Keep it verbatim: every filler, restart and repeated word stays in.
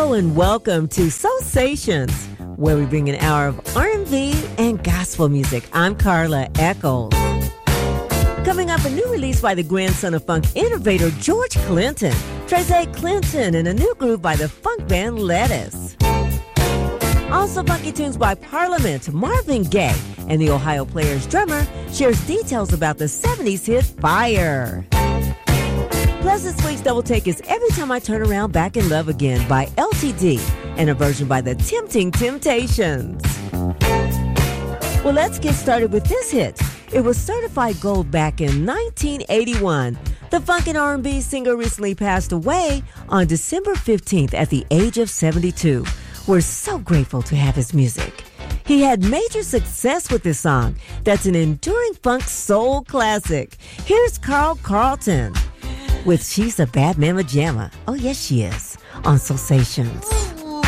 and welcome to Soulsations, where we bring an hour of R and B and gospel music. I'm Carla Eccles. Coming up, a new release by the grandson of funk innovator George Clinton, Trezay Clinton, and a new groove by the funk band Lettuce. Also, funky tunes by Parliament, Marvin Gaye, and the Ohio Players drummer shares details about the seventies hit Fire. Plus, this week's Double Take is Every Time I Turn Around Back in Love Again by L T D and a version by the Tempting Temptations. Well, let's get started with this hit. It was certified gold back in nineteen eighty-one. The funk and R and B singer recently passed away on December fifteenth at the age of seventy-two. We're so grateful to have his music. He had major success with this song that's an enduring funk soul classic. Here's Carl Carlton with She's a Bad Mama Jamma. Oh, yes, she is, on Soulsations.